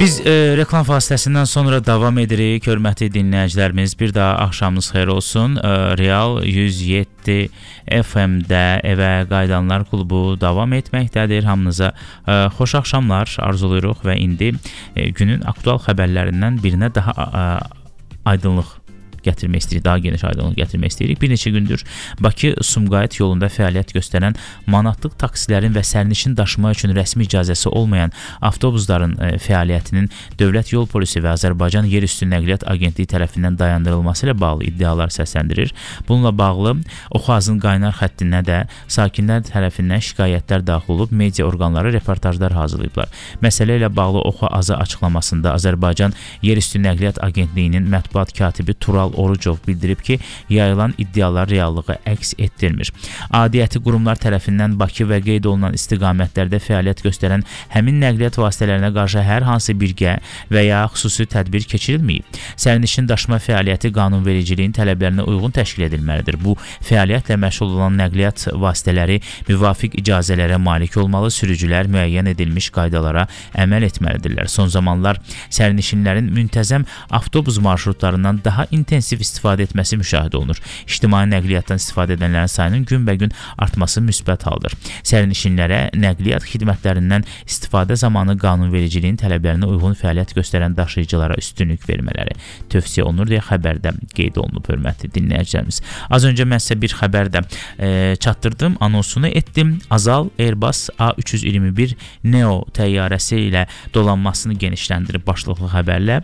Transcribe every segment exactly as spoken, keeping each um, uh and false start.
Biz e, reklam fasiləsindən sonra davam edirik. Hörmətli dinləyicilərimiz, bir daha axşamınız xeyir olsun. E, Real yüz yeddi F M-də Evə Qayıdanlar klubu davam etməkdədir. Hamınıza e, xoş axşamlar arzulayırıq və indi e, günün aktual xəbərlərindən birinə daha e, aydınlıq gətirmək istəyirik, daha geniş aydınlıq gətirmək istəyirik. Bir neçə gündür Bakı-Sumqayıt yolunda fəaliyyət göstərən manatlıq taksilərin və sərnişin daşıma üçün rəsmi icazəsi olmayan avtobusların e, fəaliyyətinin Dövlət Yol Polisi və Azərbaycan Yerüstü Nəqliyyat Agentliyi tərəfindən dayandırılması ilə bağlı iddialar səsləndirir. Bununla bağlı Oxazın qaynar xəttinə də sakinlər tərəfindən şikayətlər daxil olub, media orqanları reportajlar hazırlayıblar. Məsələ ilə bağlı Oxazı açıqlamasında Azərbaycan Yerüstü Nəqliyyat Agentliyinin mətbuat katibi Tural Orucov bildirib ki, yayılan iddialar reallığı əks etdirmir. Adiyyəti qurumlar tərəfindən Bakı və qeyd olunan istiqamətlərdə fəaliyyət göstərən həmin nəqliyyat vasitələrinə qarşı hər hansı birgə və ya xüsusi tədbir keçirilməyib. Sərnişin daşıma fəaliyyəti qanunvericiliyin tələblərinə uyğun təşkil edilməlidir. Bu, fəaliyyətlə məşğul olan nəqliyyat vasitələri müvafiq icazələrə malik olmalı, sürücülər müəyyən edilmiş qaydalara əməl etməlidirlər. Son zamanlar sərnişinlərin müntəzəm avtobus marşrutlarından daha intensiv istifadə etməsi müşahidə olunur. İctimai nəqliyyatdan istifadə edənlərin sayının günbəgün artması müsbət haldır. Sərnişinlərə nəqliyyat xidmətlərindən istifadə zamanı qanunvericiliyin tələblərinə uyğun fəaliyyət göstərən daşıyıcılara üstünlük vermələri tövsiyə olunur deyə xəbərdə qeyd olunub, hörmətli dinləyicilərimiz. Az öncə mən sizə bir xəbərdə e, çatdırdım, anonsunu etdim. Azal Airbus A üç yüz iyirmi bir Neo təyyarəsi ilə dolanmasını genişləndirib başlıqlı xəbərlə.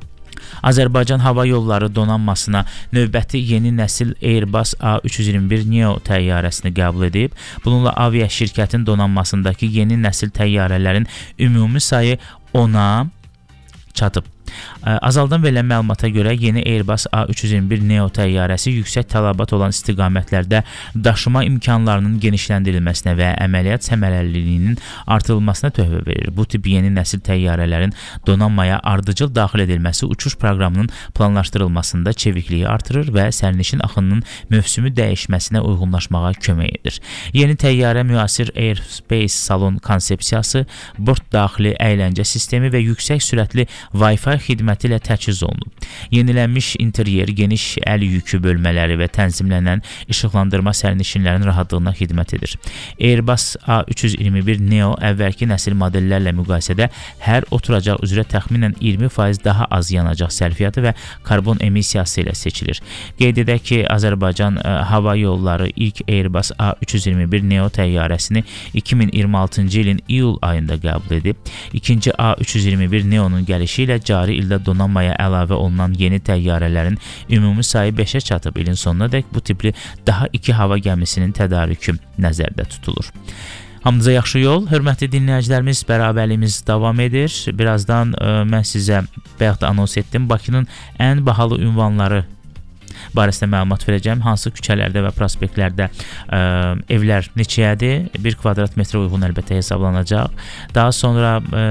Azərbaycan Hava Yolları donanmasına növbəti yeni nəsil Airbus A üç yüz iyirmi bir Neo təyyarəsini qəbul edib. Bununla avia şirkətin donanmasındakı yeni nəsil təyyarələrin ümumi sayı ona çatıb. Azaldan verilən məlumata görə yeni Airbus A üç yüz iyirmi bir Neo təyyarəsi yüksək tələbat olan istiqamətlərdə daşıma imkanlarının genişləndirilməsinə və əməliyyat səmərəliliyinin artırılmasına töhfə verir. Bu tip yeni nəsil təyyarələrin donanmaya ardıcıl daxil edilməsi uçuş proqramının planlaşdırılmasında çevikliyi artırır və sərnişin axınının mövsümü dəyişməsinə uyğunlaşmağa kömək edir. Yeni təyyarə müasir Airspace salon konsepsiyası, bort daxili əyləncə sistemi və yüksək sürətli Wi-Fi xidməti ilə təchiz olunub. Yenilənmiş interyer, geniş əl yükü bölmələri və tənzimlənən işıqlandırma sərnişinlərin rahatlığına xidmət edir. Airbus A üç yüz iyirmi bir Neo əvvəlki nəsil modellərlə müqayisədə hər oturacaq üzrə təxminən iyirmi faiz daha az yanacaq sərfiyyatı və karbon emissiyası ilə seçilir. Qeyd edək ki, Azərbaycan ə, Hava Yolları ilk Airbus A üç yüz iyirmi bir Neo təyyarəsini iki min iyirmi altıncı ilin iyul ayında qəbul edib. İkinci A üç yüz iyirmi bir Neo'nun gəlişi ilə cari ildə donanmaya əlavə olunan yeni təyyarələrin ümumi sayı beşə çatıb. İlin sonuna dək bu tipli daha iki hava gəmisinin tədarükü nəzərdə tutulur. Hamınıza yaxşı yol, hörmətli dinləyicilərimiz, bərabərliyimiz davam edir. Birazdan ə, mən sizə bayaq da anons etdim, Bakının ən bahalı ünvanları barəsində məlumat verəcəm. Hansı küçələrdə və prospektlərdə ə, evlər neçəyədir? Bir kvadrat metrə uyğun əlbəttə hesablanacaq. Daha sonra ə,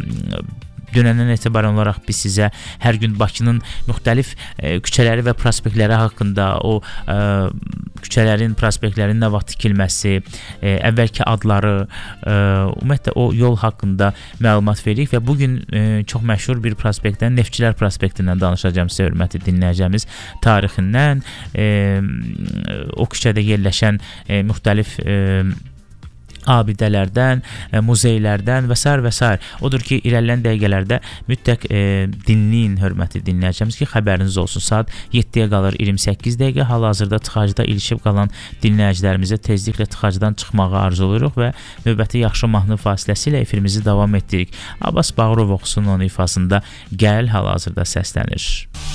dünəndən etibarən olaraq biz sizə hər gün Bakının müxtəlif e, küçələri və prospektləri haqqında, o e, küçələrin, prospektlərin nə vaxt tikilməsi, e, əvvəlki adları, e, ümumiyyətlə o yol haqqında məlumat veririk və bugün e, çox məşhur bir prospektdən, Neftçilər prospektindən danışacağım sizə, hörmətli dinləyəcəyimiz tarixindən, e, o küçədə yerləşən e, müxtəlif e, abidələrdən, e, muzeylərdən və s. və s. Odur ki, irəlilən dəqiqələrdə mütləq e, dinləyin, hörmətli dinləyəcəyimiz ki, xəbəriniz olsun. Saat yeddiyə qalır iyirmi səkkiz dəqiqə. Hal-hazırda tıxacda ilişib qalan dinləyicilərimizə tezliklə tıxacdan çıxmağı arzulayırıq və növbəti yaxşı mahnı fasiləsi ilə efirimizi davam etdiririk. Abbas Bağırov oxusun onun ifasında Gəl hal-hazırda səslənir.